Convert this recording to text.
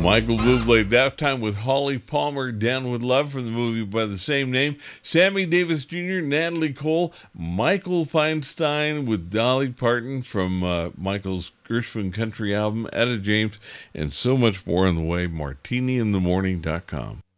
Michael Bublé, that time with Holly Palmer, Down with Love from the movie by the same name. Sammy Davis Jr., Natalie Cole, Michael Feinstein with Dolly Parton from Michael's Gershwin Country album, Etta James, and so much more on the way. MartiniInTheMorning.com.